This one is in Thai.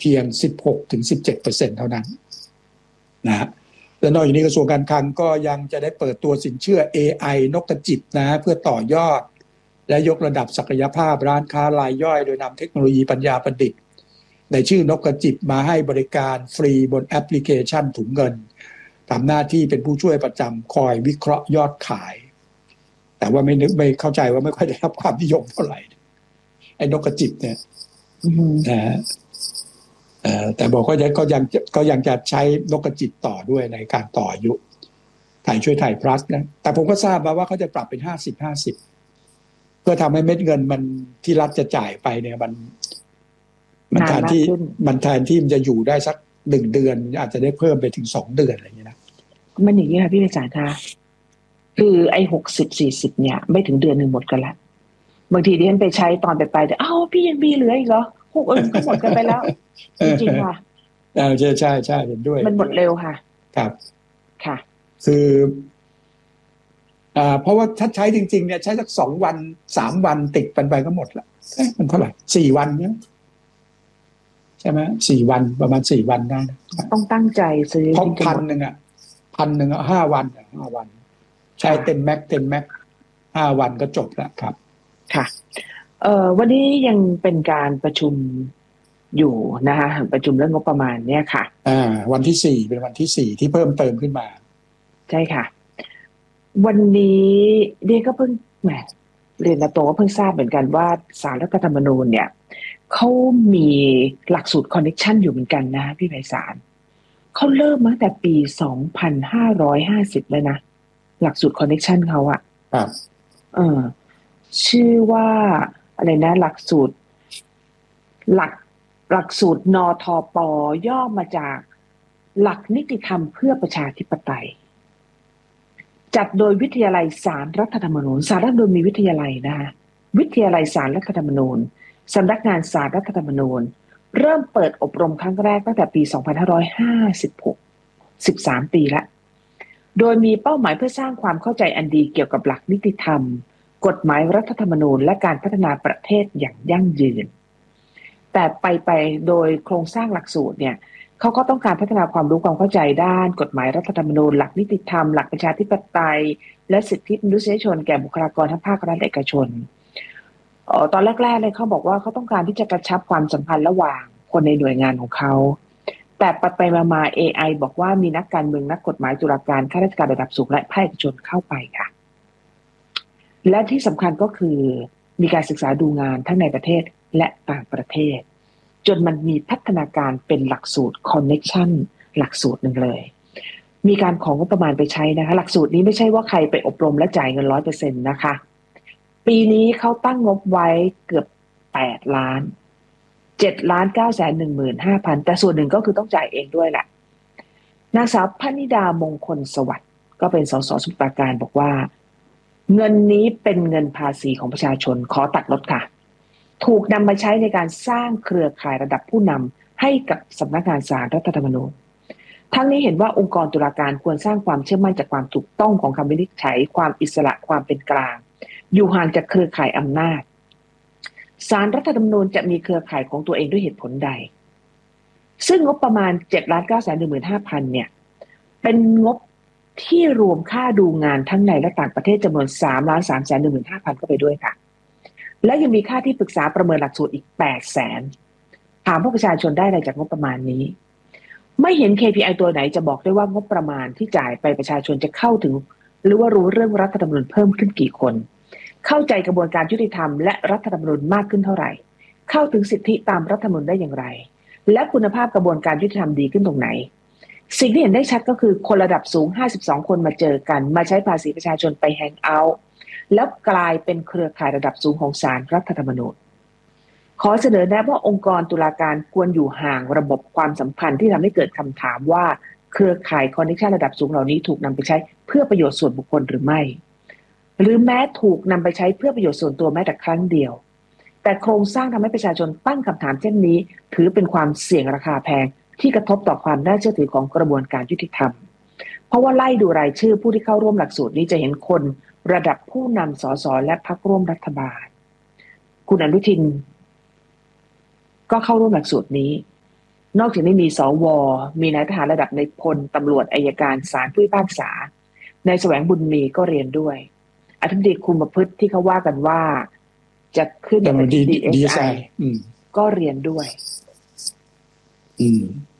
เพียง 16-17% เท่านั้นนะฮะและนอกจากนี้กระทรวงการคลังก็ยังจะได้เปิดตัวสินเชื่อ AI นกกระจิบนะเพื่อต่อยอดและยกระดับศักยภาพร้านค้ารายย่อยโดยนำเทคโนโลยีปัญญาประดิษฐ์ในชื่อนกกระจิบมาให้บริการฟรีบนแอปพลิเคชันถุงเงินทำหน้าที่เป็นผู้ช่วยประจำคอยวิเคราะห์ยอดขายแต่ว่าไม่เข้าใจว่าไม่ค่อยได้รับความนิยมเท่าไหร่ไอ้นกกระจิบเนี่ยแต่บอกก็ยังจะใช้นกกระจิบต่อด้วยในการต่ออายุไทยช่วยไทย plus นะแต่ผมก็ทราบมาว่าเขาจะปรับเป็น50-50เพื่อทำให้เม็ดเงินมันที่รัฐจะจ่ายไปเนี่ยมันแทนที่มันจะอยู่ได้สัก1 เดือนอาจจะได้เพิ่มไปถึง2 เดือนอะไรอย่างนี้นะมันอย่างนี้ค่ะพี่วิสารค่ะคือไอ้60-40เนี่ยไม่ถึงเดือนนึงหมดกันละบางทีที่ฉันไปใช้ตอนไปแต่พี่ยังมีเหลืออีกเหรอ6 อื่นก็หมดกันไปแล้วจริงๆค่ะใช่เห็นด้วยมันหมดเร็วค่ะครับค่ะคือเพราะว่าถ้าใช้จริงๆเนี่ยใช้สัก2 วัน3 วันติดไปก็หมดละมันเท่าไหร่4 วันเนี่ยใช่ไหม4 วันประมาณ4 วันได้ต้องตั้งใจซื้อเพราะ1,000 5 วัน5 วันใช้เต็มแม็ก5 วันก็จบแล้วครับค่ะวันนี้ยังเป็นการประชุมอยู่นะคะประชุมเรื่องงบประมาณเนี่ยค่ะวันที่4เป็นวันที่4ที่เพิ่มเติมขึ้นมาใช่ค่ะวันนี้เดียก็เพิ่งเรียนตรงก็เพิ่งทราบเหมือนกันว่าศาลรัฐธรรมนูญเนี่ยเขามีหลักสูตรคอนเนคชั่นอยู่เหมือนกันนะพี่ไพศาลเขาเริ่มมาตั้งแต่ปี2550เลยนะหลักสูตรคอนเนคชั่นเขาอะครับชื่อว่าอะไรนะหลักสูตรนทป.ย่อมาจากหลักนิติธรรมเพื่อประชาธิปไตยจัดโดยวิทยาลัยศาลรัฐธรรมนูญศาลรัฐธรรมนูญมีวิทยาลัยนะคะวิทยาลัยศาลรัฐธรรมนูญสำนักงานศาลรัฐธรรมนูญเริ่มเปิดอบรมครั้งแรกตั้งแต่ปี2556 13 ปีละโดยมีเป้าหมายเพื่อสร้างความเข้าใจอันดีเกี่ยวกับหลักนิติธรรมกฎหมายรัฐธรรมนูญและการพัฒนาประเทศอย่างยั่งยืนแต่ไปโดยโครงสร้างหลักสูตรเนี่ยเขาก็ต้องการพัฒนาความรู้ความเข้าใจด้านกฎหมายรัฐธรรมนูญหลักนิติธรรมหลักประชาธิปไตยและสิทธิมนุษยชนแก่บุคลากรทั้งภาครัฐและเอกชนตอนแรกๆเลยเขาบอกว่าเขาต้องการที่จะกระชับความสัมพันธ์ระหว่างคนในหน่วยงานของเขาแต่ไปมา AI บอกว่ามีนักการเมืองนักกฎหมายตุลาการข้าราชการระดับสูงและภาคเอกชนเข้าไปค่ะและที่สำคัญก็คือมีการศึกษาดูงานทั้งในประเทศและต่างประเทศจนมันมีพัฒนาการเป็นหลักสูตรคอนเนคชั่นหลักสูตรหนึ่งเลยมีการของงบประมาณไปใช้นะคะหลักสูตรนี้ไม่ใช่ว่าใครไปอบรมและจ่ายเงิน 100% นะคะปีนี้เขาตั้งงบไว้เกือบ8 ล้าน7,915,000แต่ส่วนหนึ่งก็คือต้องจ่ายเองด้วยแหละนางสาวพนิดามงคลสวัสดิ์ก็เป็นสสสมุทรปราการบอกว่าเงินนี้เป็นเงินภาษีของประชาชนขอตัดลดค่ะถูกนำมาใช้ในการสร้างเครือข่ายระดับผู้นำให้กับสำนักงานศาลรัฐธรรมนูญทั้งนี้เห็นว่าองค์กรตุลาการควรสร้างความเชื่อมั่นจากความถูกต้องของคำวินิจฉัยความอิสระความเป็นกลางอยู่ห่างจากเครือข่ายอำนาจศาลรัฐธรรมนูญจะมีเครือข่ายของตัวเองด้วยเหตุผลใดซึ่งงบประมาณ 7,915,000 เนี่ยเป็นงบที่รวมค่าดูงานทั้งในและต่างประเทศจำนวน 3,315,000 เข้าไปด้วยค่ะและยังมีค่าที่ปรึกษาประเมินหลักสูตรอีก 800,000 ถามว่าประชาชนได้อะไรจากงบประมาณนี้ไม่เห็น KPI ตัวไหนจะบอกได้ว่างบประมาณที่จ่ายไปประชาชนจะเข้าถึงหรือว่ารู้เรื่องรัฐธรรมนูญเพิ่มขึ้นกี่คนเข้าใจกระบวนการยุติธรรมและรัฐธรรมนูญมากขึ้นเท่าไหร่เข้าถึงสิทธิตามรัฐธรรมนูญได้อย่างไรและคุณภาพกระบวนการยุติธรรมดีขึ้นตรงไหนสิ่งที่เห็นได้ชัดก็คือคนระดับสูง52คนมาเจอกันมาใช้ภาษีประชาชนไปแฮงเอาท์แล้วกลายเป็นเครือข่ายระดับสูงของศาลรัฐธรรมนูญขอเสนอแนะว่าองค์กรตุลาการควรอยู่ห่างระบบความสัมพันธ์ที่ทำให้เกิดคำถามว่าเครือข่ายคอนเนคชั่นระดับสูงเหล่านี้ถูกนำไปใช้เพื่อประโยชน์ส่วนบุคคลหรือไม่หรือแม้ถูกนำไปใช้เพื่อประโยชน์ส่วนตัวแม้แต่ครั้งเดียวแต่โครงสร้างทำให้ประชาชนตั้งคำถามเช่นนี้ถือเป็นความเสี่ยงราคาแพงที่กระทบต่อความน่าเชื่อถือของกระบวนการยุติธรรมเพราะว่าไล่ดูรายชื่อผู้ที่เข้าร่วมหลักสูตรนี้จะเห็นคนระดับผู้นำสสและพรรคร่วมรัฐบาลคุณอนุทินก็เข้าร่วมหลักสูตรนี้นอกจากนี้มีสวมีนายทหารระดับในพลตำรวจอัยการศาลผู้พิพากษานายแสวงบุญมีก็เรียนด้วยอธิบดีคุมประพฤติที่เขาว่ากันว่าจะขึ้นเป็น DSI ก็เรียนด้วย